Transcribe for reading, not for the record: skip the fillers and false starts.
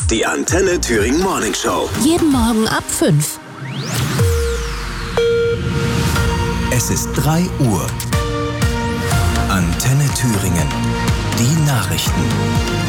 Die Antenne Thüringen Morning Show. Jeden Morgen ab 5. Es ist 3 Uhr. Antenne Thüringen. Die Nachrichten.